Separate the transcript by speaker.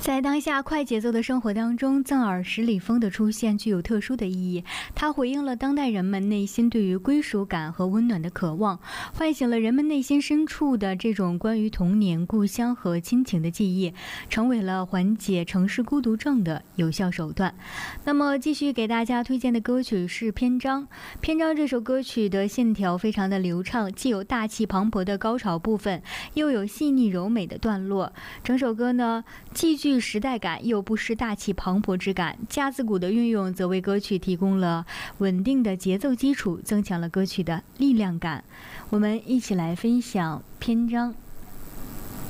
Speaker 1: 在当下快节奏的生活当中，藏耳十里风的出现具有特殊的意义。它回应了当代人们内心对于归属感和温暖的渴望，唤醒了人们内心深处的这种关于童年、故乡和亲情的记忆，成为了缓解城市孤独症的有效手段。那么，继续给大家推荐的歌曲是《篇章》。《篇章》这首歌曲的线条非常的流畅，既有大气磅礴的高潮部分，又有细腻柔美的段落。整首歌呢，既具时代感，又不失大气磅礴之感。架子鼓的运用则为歌曲提供了稳定的节奏基础，增强了歌曲的力量感。我们一起来分享《篇章》。